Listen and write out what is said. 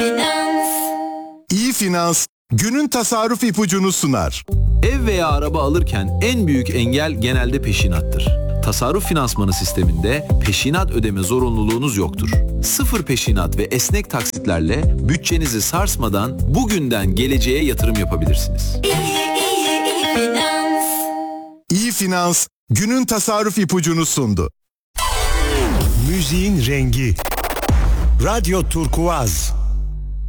İyi Finans, günün tasarruf ipucunu sunar. Ev veya araba alırken en büyük engel genelde peşinattır. Tasarruf finansmanı sisteminde peşinat ödeme zorunluluğunuz yoktur. Sıfır peşinat ve esnek taksitlerle bütçenizi sarsmadan bugünden geleceğe yatırım yapabilirsiniz. İyi Finans, günün tasarruf ipucunu sundu. Müziğin rengi Radyo Turkuaz.